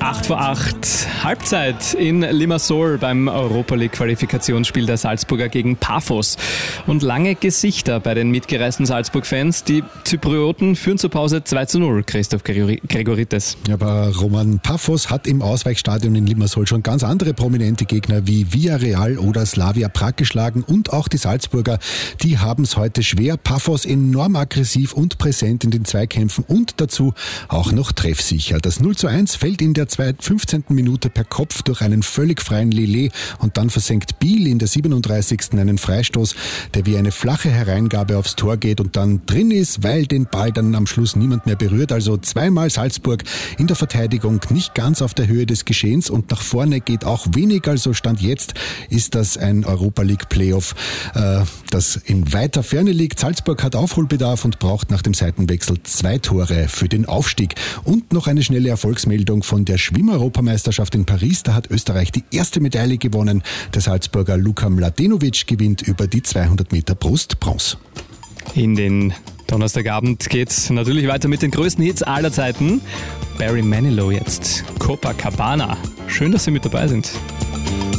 8:08, Halbzeit in Limassol beim Europa-League-Qualifikationsspiel der Salzburger gegen Paphos. Und lange Gesichter bei den mitgereisten Salzburg-Fans. Die Zyprioten führen zur Pause 2:0, Christoph Gregoritis. Ja, aber Roman, Paphos hat im Ausweichstadion in Limassol schon ganz andere prominente Gegner wie Villarreal oder Slavia Prag geschlagen. Und auch die Salzburger, die haben es heute schwer. Paphos enorm aggressiv und präsent in den Zweikämpfen und dazu auch noch treffsicher. Das 0:1 fällt in der 15. Minute per Kopf durch einen völlig freien Lele und dann versenkt Biel in der 37. einen Freistoß, der wie eine flache Hereingabe aufs Tor geht und dann drin ist, weil den Ball dann am Schluss niemand mehr berührt. Also zweimal Salzburg in der Verteidigung nicht ganz auf der Höhe des Geschehens und nach vorne geht auch wenig. Also Stand jetzt ist das ein Europa League Playoff, das in weiter Ferne liegt. Salzburg hat Aufholbedarf und braucht nach dem Seitenwechsel 2 Tore für den Aufstieg. Und noch eine schnelle Erfolgsmeldung von der Schwimm-Europameisterschaft in Paris. Da hat Österreich die erste Medaille gewonnen. Der Salzburger Luka Mladenovic gewinnt über die 200 Meter Brust Bronze. In den Donnerstagabend geht's natürlich weiter mit den größten Hits aller Zeiten. Barry Manilow jetzt, Copacabana. Schön, dass Sie mit dabei sind.